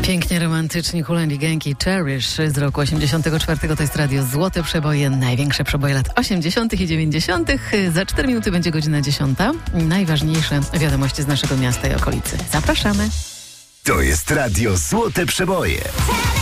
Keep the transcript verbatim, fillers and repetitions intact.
Pięknie romantycznie Hulani Genki Cherish z roku osiemdziesiątego czwartego. To jest radio Złote Przeboje, największe przeboje lat osiemdziesiątych i dziewięćdziesiątych. Za cztery minuty będzie godzina dziesiąta. Najważniejsze wiadomości z naszego miasta i okolicy. Zapraszamy. To jest radio Złote Przeboje.